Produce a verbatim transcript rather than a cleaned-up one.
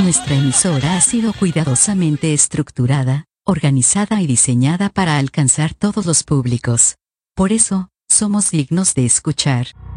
Nuestra emisora ha sido cuidadosamente estructurada, organizada y diseñada para alcanzar todos los públicos. Por eso, somos dignos de escuchar.